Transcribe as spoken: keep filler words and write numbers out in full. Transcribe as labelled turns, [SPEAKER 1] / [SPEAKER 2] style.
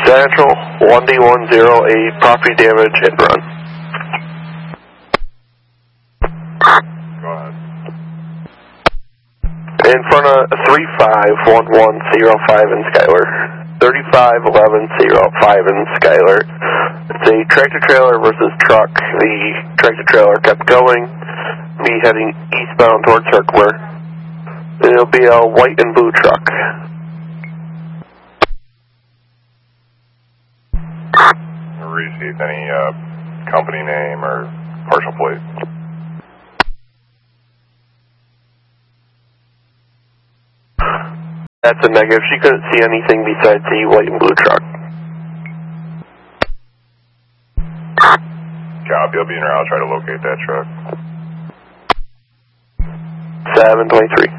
[SPEAKER 1] Central, one D one zero eight, property damage, hit and run.
[SPEAKER 2] Go ahead.
[SPEAKER 1] In front of three five one one zero five in Schuyler. thirty-five eleven oh five in Schuyler. It's a tractor trailer versus truck. The tractor trailer kept going, be heading eastbound towards Herkimer. It'll be a white and blue truck.
[SPEAKER 2] Received any uh, company name or partial plate?
[SPEAKER 1] That's a negative. She couldn't see anything besides the white and blue truck.
[SPEAKER 2] Copy, I'll be in there. I'll try to locate that truck.
[SPEAKER 1] seven twenty-three.